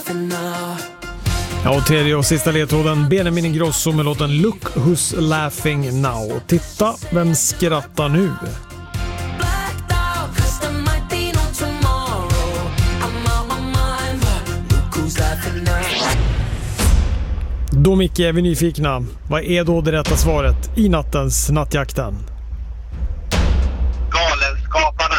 Ja, och tredje och sista ledtråden, Benjamin Ingrosso med låten Look Who's Laughing Now. Titta, vem skrattar nu? Då Micke är vi nyfikna. Vad är då det rätta svaret i nattens nattjakten? Galenskaparna.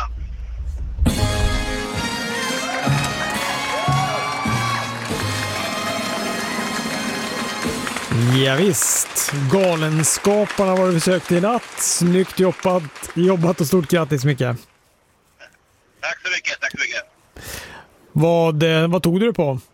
Ja, visst. Galenskaparna var det vi sökte i natt. Snyggt jobbat och stort grattis Micke. Tack så mycket, tack så mycket. Vad tog du på?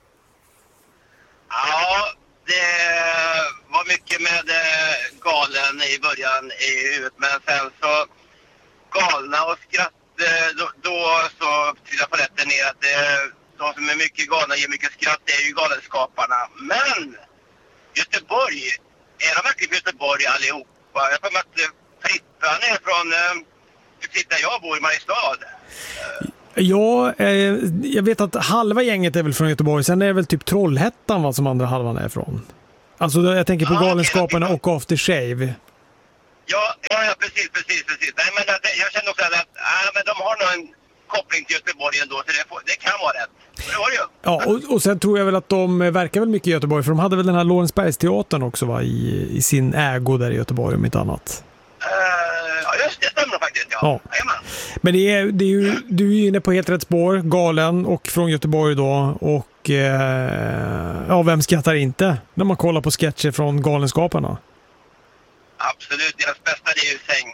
Ja, det var mycket med galen i början i huvudet, men sen så galna och skratt, då så trillar paletten ner att de som är mycket galna ger mycket skratt, det är ju galenskaparna. Men Göteborg, är de verkligen från Göteborg allihopa? Jag får med att Frittan är från, där jag bor i Mariestad. Ja, jag vet att halva gänget är väl från Göteborg. Sen är det väl typ Trollhättan vad som andra halvan är från. Alltså jag tänker på Galenskaparna och After Shave. Ja, precis. Nej, men jag känner också att men de har nog en koppling till Göteborg ändå, så det kan vara rätt. Det var det ju. Ja, och sen tror jag väl att de verkar väl mycket i Göteborg, för de hade väl den här Lorensbergsteatern också va, i sin ägo där i Göteborg om inte annat. Ja, just det stämmer faktiskt, ja. Men du är ju inne på helt rätt spår, galen och från Göteborg då, och vem skrattar inte när man kollar på sketcher från Galenskaparna? Absolut, deras bästa är ju säng.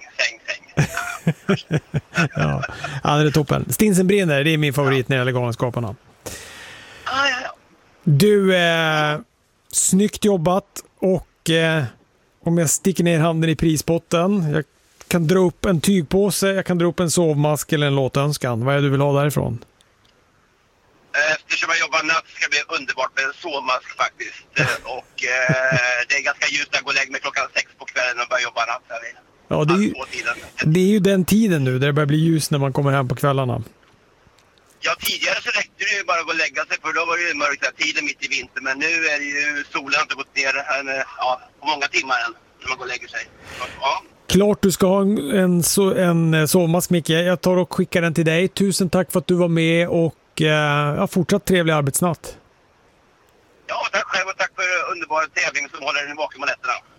Ja, det är toppen. Stinsen brinner, det är min favorit när det gäller Galenskaparna. Ja. Du, snyggt jobbat, och om jag sticker ner handen i prispotten, jag kan dra upp en tygpåse, jag kan dra upp en sovmask eller en låtönskan. Vad är det du vill ha därifrån? Eftersom jag jobbar natt ska det bli underbart med en sovmask faktiskt. Och det är ganska ljust att gå och lägga mig klockan 6 på kvällen och börja jobba natt. Ja, det är ju den tiden nu där det börjar bli ljus när man kommer hem på kvällarna. Ja, tidigare så räckte det ju bara att gå och lägga sig, för då var det ju mörkt där tiden mitt i vinter. Men nu är det ju, solen har inte gått ner på många timmar än när man går och lägger sig. Ja. Klart du ska ha en sovmask, Micke. Jag tar och skickar den till dig. Tusen tack för att du var med, och fortsatt trevlig arbetsnatt. Ja, tack själv, och tack för underbar tävling som håller den vaken på nätterna.